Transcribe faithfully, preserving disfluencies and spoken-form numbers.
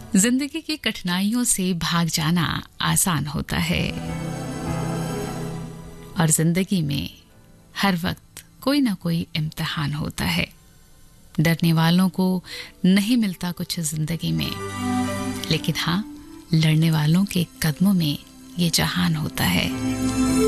जिंदगी की कठिनाइयों से भाग जाना आसान होता है और जिंदगी में हर वक्त कोई ना कोई इम्तिहान होता है। डरने वालों को नहीं मिलता कुछ जिंदगी में, लेकिन हाँ, लड़ने वालों के कदमों में ये जहान होता है।